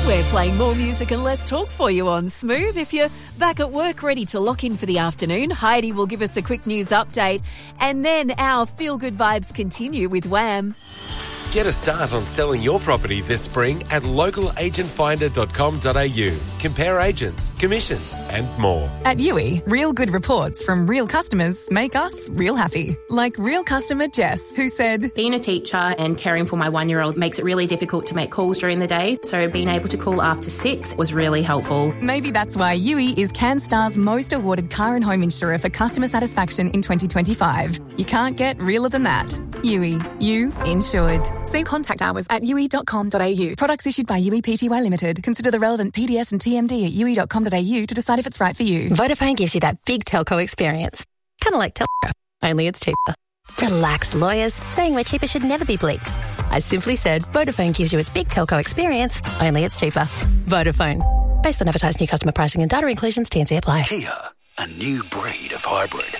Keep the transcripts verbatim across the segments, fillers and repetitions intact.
We're playing more music and less talk for you on Smooth. If you're back at work ready to lock in for the afternoon, Heidi will give us a quick news update, and then our feel-good vibes continue with Wham. Get a start on selling your property this spring at local agent finder dot com dot a u. Compare agents, commissions and more. At U I, real good reports from real customers make us real happy. Like real customer Jess, who said, being a teacher and caring for my one-year-old makes it really difficult to make calls during the day, so being able to call after six was really helpful. Maybe that's why U I is CanStar's most awarded car and home insurer for customer satisfaction in twenty twenty-five. You can't get realer than that. U I, you insured. See contact hours at u i dot com dot a u. Products issued by U I P T Y Limited. Consider the relevant P D S and T M D at u i dot com dot a u to decide if it's right for you. Vodafone gives you that big telco experience. Kind of like telco, only it's cheaper. Relax, lawyers. Saying we're cheaper should never be bleeped. I simply said Vodafone gives you its big telco experience, only it's cheaper. Vodafone. Based on advertised new customer pricing and data inclusions, T and C apply. Kia, a new breed of hybrid.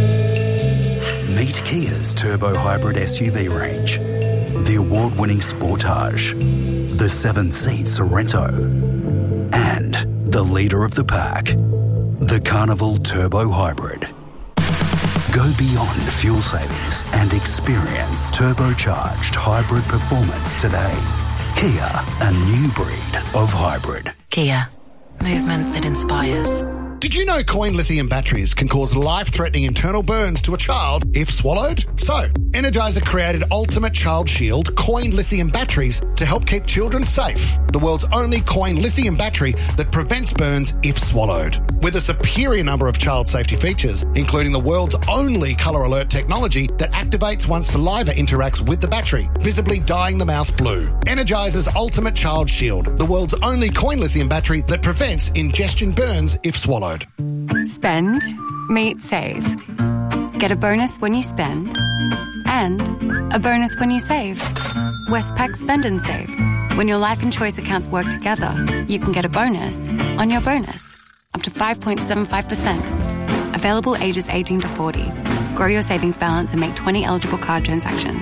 Meet Kia's turbo hybrid S U V range. The award-winning Sportage, the seven-seat Sorento, and the leader of the pack, the Carnival Turbo Hybrid. Go beyond fuel savings and experience turbocharged hybrid performance today. Kia, a new breed of hybrid. Kia, movement that inspires. Did you know coin lithium batteries can cause life-threatening internal burns to a child if swallowed? So, Energizer created Ultimate Child Shield coin lithium batteries to help keep children safe. The world's only coin lithium battery that prevents burns if swallowed. With a superior number of child safety features, including the world's only colour alert technology that activates once saliva interacts with the battery, visibly dyeing the mouth blue. Energizer's Ultimate Child Shield, the world's only coin lithium battery that prevents ingestion burns if swallowed. Spend, meet, save. Get a bonus when you spend and a bonus when you save. Westpac Spend and Save. When your life and choice accounts work together, you can get a bonus on your bonus, up to five point seven five percent. Available ages eighteen to forty. Grow your savings balance and make twenty eligible card transactions.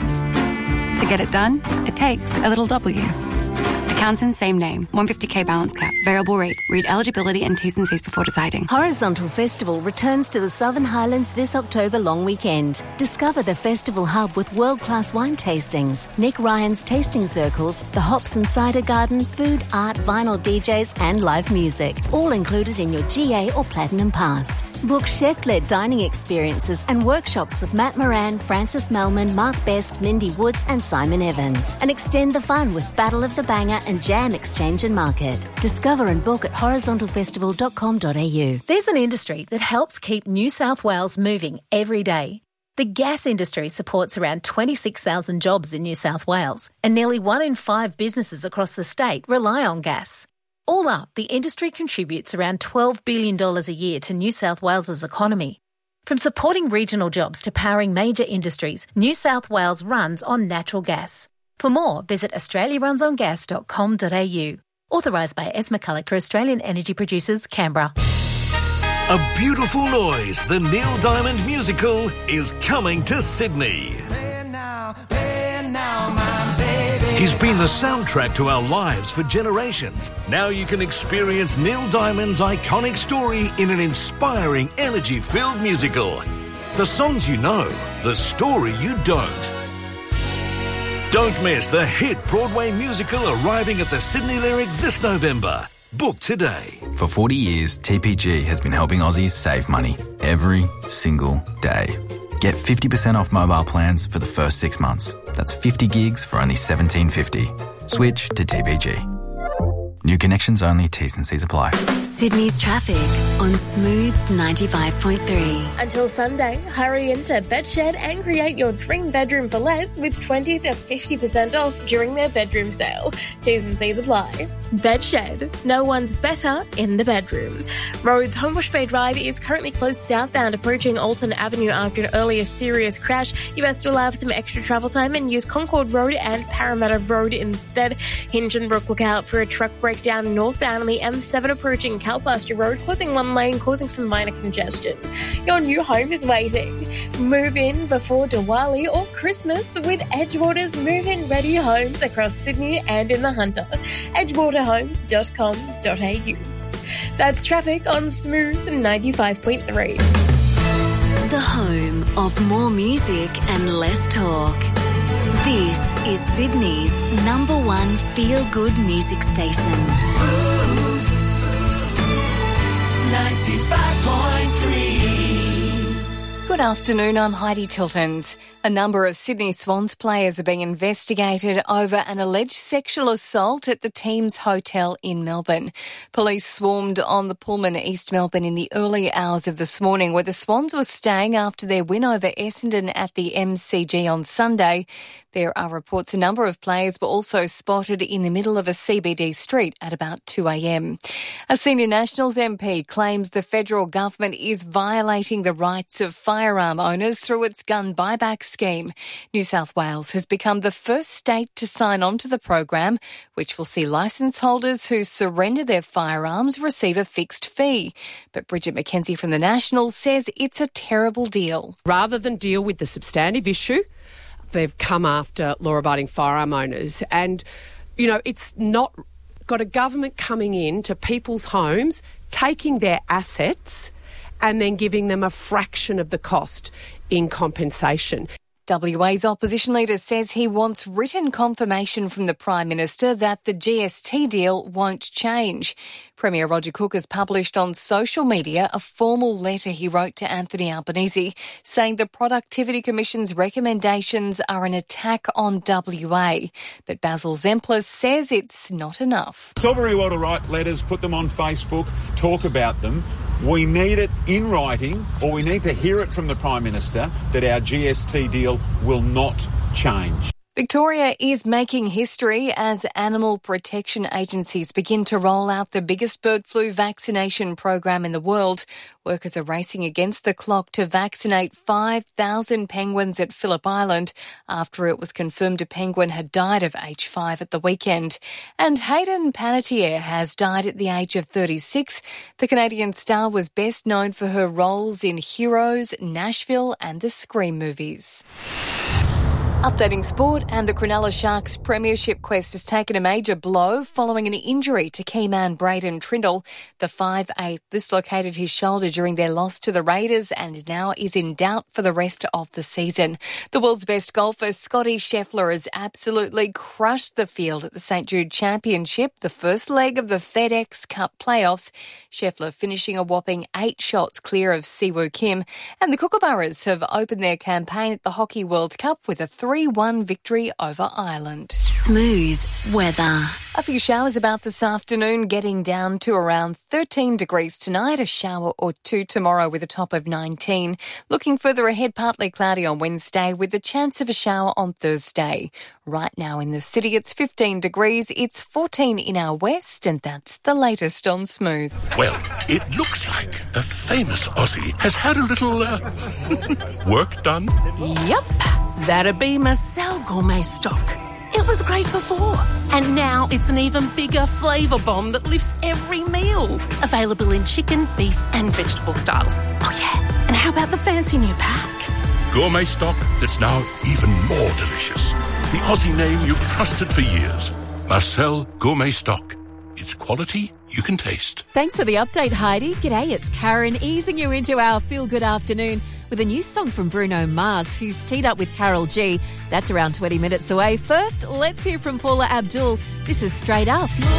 To get it done, it takes a little W. Accounts in same name. one hundred fifty thousand balance cap. Variable rate. Read eligibility and T's and C's before deciding. Horizontal Festival returns to the Southern Highlands this October long weekend. Discover the festival hub with world-class wine tastings, Nick Ryan's tasting circles, the Hops and Cider Garden, food, art, vinyl D Js and live music. All included in your G A or Platinum Pass. Book chef-led dining experiences and workshops with Matt Moran, Francis Melman, Mark Best, Mindy Woods and Simon Evans. And extend the fun with Battle of the Banger and Jam Exchange and Market. Discover and book at horizontal festival dot com dot a u. There's an industry that helps keep New South Wales moving every day. The gas industry supports around twenty-six thousand jobs in New South Wales, and nearly one in five businesses across the state rely on gas. All up, the industry contributes around twelve billion dollars a year to New South Wales's economy. From supporting regional jobs to powering major industries, New South Wales runs on natural gas. For more, visit australia runs on gas dot com dot a u. Authorised by Es McCulloch for Australian Energy Producers, Canberra. A beautiful noise, the Neil Diamond musical, is coming to Sydney. He's been the soundtrack to our lives for generations. Now you can experience Neil Diamond's iconic story in an inspiring, energy-filled musical. The songs you know, the story you don't. Don't miss the hit Broadway musical arriving at the Sydney Lyric this November. Book today. For forty years, T P G has been helping Aussies save money every single day. Get fifty percent off mobile plans for the first six months. That's fifty gigs for only seventeen fifty. Switch to T P G. New connections only, T's and C's apply. Sydney's traffic on Smooth ninety-five point three. Until Sunday, hurry into Bedshed and create your dream bedroom for less with twenty to fifty percent off during their bedroom sale. T's and C's apply. Bedshed. No one's better in the bedroom. Roads Homebush Bay Drive is currently closed southbound approaching Alton Avenue after an earlier serious crash. You best to allow for some extra travel time and use Concord Road and Parramatta Road instead. Hinge and Brook, look out for a truck break broke down northbound on the M seven approaching Calpasture Road, closing one lane, causing some minor congestion. Your new home is waiting. Move in before Diwali or Christmas with Edgewater's move-in ready homes across Sydney and in the Hunter. edgewater homes dot com dot a u. That's traffic on Smooth ninety-five point three. The home of more music and less talk. This is Sydney's number one feel-good music station. ninety-five point three. Good afternoon, I'm Heidi Tiltons. A number of Sydney Swans players are being investigated over an alleged sexual assault at the team's hotel in Melbourne. Police swarmed on the Pullman East Melbourne in the early hours of this morning, where the Swans were staying after their win over Essendon at the M C G on Sunday. There are reports a number of players were also spotted in the middle of a C B D street at about two a.m. A senior Nationals M P claims the federal government is violating the rights of firearm owners through its gun buyback scheme. New South Wales has become the first state to sign on to the program, which will see licence holders who surrender their firearms receive a fixed fee. But Bridget McKenzie from the Nationals says it's a terrible deal. Rather than deal with the substantive issue, they've come after law-abiding firearm owners. And, you know, it's not got a government coming in to people's homes, taking their assets and then giving them a fraction of the cost in compensation. W A's opposition leader says he wants written confirmation from the Prime Minister that the G S T deal won't change. Premier Roger Cook has published on social media a formal letter he wrote to Anthony Albanese saying the Productivity Commission's recommendations are an attack on W A. But Basil Zempler says it's not enough. It's all very well to write letters, put them on Facebook, talk about them. We need it in writing, or we need to hear it from the Prime Minister that our G S T deal will not change. Victoria is making history as animal protection agencies begin to roll out the biggest bird flu vaccination program in the world. Workers are racing against the clock to vaccinate five thousand penguins at Phillip Island after it was confirmed a penguin had died of H five at the weekend. And Hayden Panettiere has died at the age of thirty-six. The Canadian star was best known for her roles in Heroes, Nashville and the Scream movies. Updating sport, and the Cronulla Sharks premiership quest has taken a major blow following an injury to key man Braden Trindle. The five eight dislocated his shoulder during their loss to the Raiders and now is in doubt for the rest of the season. The world's best golfer, Scotty Scheffler, has absolutely crushed the field at the Saint Jude Championship, the first leg of the FedEx Cup playoffs. Scheffler finishing a whopping eight shots clear of Siwoo Kim. And the Kookaburras have opened their campaign at the Hockey World Cup with a three one victory over Ireland. Smooth weather. A few showers about this afternoon, getting down to around thirteen degrees tonight, a shower or two tomorrow with a top of nineteen. Looking further ahead, partly cloudy on Wednesday with the chance of a shower on Thursday. Right now in the city, it's fifteen degrees, it's fourteen in our west, and that's the latest on Smooth. Well, it looks like a famous Aussie has had a little uh, work done. Yep, that'd be Marcel Gourmet Stock. It was great before, and now it's an even bigger flavour bomb that lifts every meal. Available in chicken, beef and vegetable styles. Oh yeah, and how about the fancy new pack? Gourmet stock that's now even more delicious. The Aussie name you've trusted for years. Marcel Gourmet Stock. It's quality you can taste. Thanks for the update, Heidi. G'day, it's Karen easing you into our feel-good afternoon with a new song from Bruno Mars, who's teed up with Karol G. That's around twenty minutes away. First, let's hear from Paula Abdul. This is Straight Up.